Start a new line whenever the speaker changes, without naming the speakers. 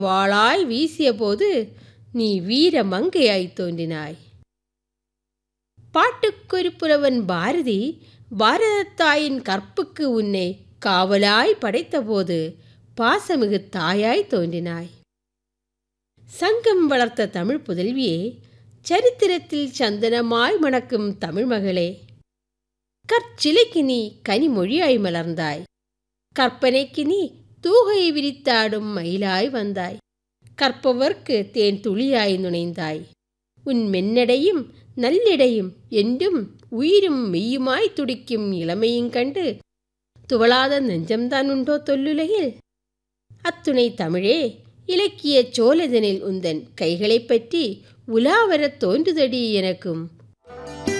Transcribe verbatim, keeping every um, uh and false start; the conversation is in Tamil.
வாளாய் வீசியபோது நீ வீர மங்கையாய் தோன்றினாய். பாட்டுக்கொரு புலவன் பாரதி பாரதத்தாயின் கற்புக்கு உன்னை காவலாய் படைத்தபோது பாசமிகு தாயாய் தோன்றினாய். சங்கம் வளர்த்த தமிழ் புதல்வியே, சரித்திரத்தில் சந்தனமாய் மணக்கும் தமிழ் மகளே, கற்சிலைக்கு நீ கனிமொழியாய் மலர்ந்தாய். கற்பனைக்கு நீ தூகை விரித்தாடும் மயிலாய் வந்தாய். கற்பவர்க்கு தேன் துளியாய் நுழைந்தாய். உன் மென்னடையும் நல்லிடையும் என்றும் உயிரும் மெய்யுமாய் துடிக்கும் இளமையும் கண்டு துவளாத நெஞ்சம்தான் உண்டோ தொல்லுலகில்? அத்துணை தமிழே, இலக்கிய சோழதனில் உந்தன் கைகளைப் பற்றி உலாவரத் தோன்றுதடி எனக்கும்